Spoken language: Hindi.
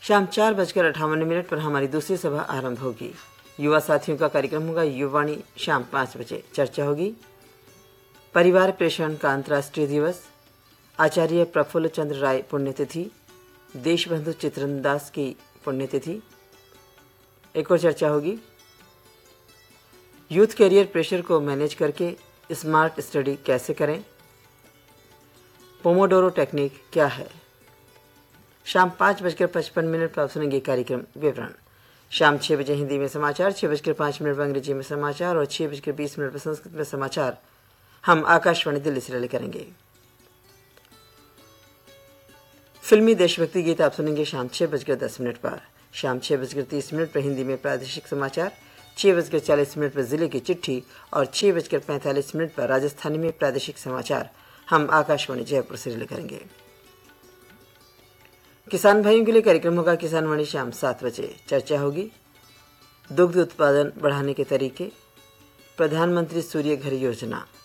शाम 4:58 पर हमारी दूसरी सभा आरंभ होगी। युवा साथियों का कार्यक्रम होगा युवावाणी। शाम 5 बजे चर्चा होगी। परिवार प्रेषण का अंतर्राष्ट्रीय दिवस, आचार्य प्रफुल्ल चंद्र राय पुण्यतिथि, देशबंधु चित्रन दास की पुण्यतिथि। एक और चर्चा होगी, यूथ कैरियर प्रेशर को मैनेज करके स्मार्ट स्टडी कैसे करें, पोमोडोरो टेक्निक क्या है। शाम 5:55 पर आप सुनेंगे कार्यक्रम विवरण। शाम 6 बजे हिंदी में समाचार, 6:05 पर अंग्रेजी में समाचार और 6:20 पर संस्कृत में समाचार हम आकाशवाणी दिल्ली से रिले करेंगे। फिल्मी देशभक्ति गीत आप सुनेंगे शाम 6:10 पर। शाम 6:30 पर हिंदी में प्रादेशिक समाचार, 6:40 पर जिले की चिट्ठी और 6:45 पर राजस्थानी में प्रादेशिक समाचार हम आकाशवाणी जयपुर से रिले करेंगे। किसान भाइयों के लिए कार्यक्रम होगा किसान वाणी। शाम 7 बजे चर्चा होगी दुग्ध उत्पादन बढ़ाने के तरीके, प्रधानमंत्री सूर्य घर योजना,